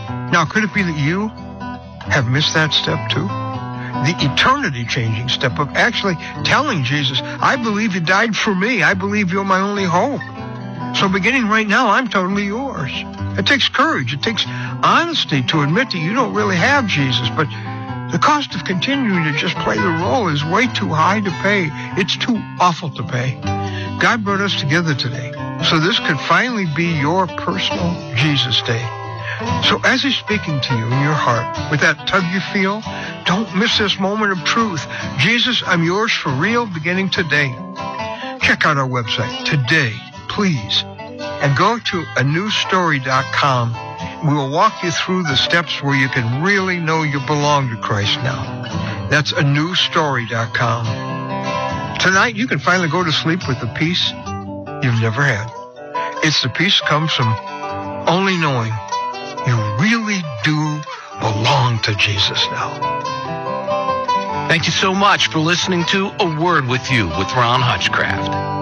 Now, could it be that you have missed that step too? The eternity-changing step of actually telling Jesus, I believe you died for me. I believe you're my only hope. So beginning right now, I'm totally yours. It takes courage. It takes honesty to admit that you don't really have Jesus, but the cost of continuing to just play the role is way too high to pay. It's too awful to pay. God brought us together today, so this could finally be your personal Jesus day. So as he's speaking to you in your heart, with that tug you feel, don't miss this moment of truth. Jesus, I'm yours for real, beginning today. Check out our website today, please, and go to anewstory.com. We will walk you through the steps where you can really know you belong to Christ now. That's anewstory.com. Tonight, you can finally go to sleep with the peace you've never had. It's the peace that comes from only knowing you really do belong to Jesus now. Thank you so much for listening to A Word With You with Ron Hutchcraft.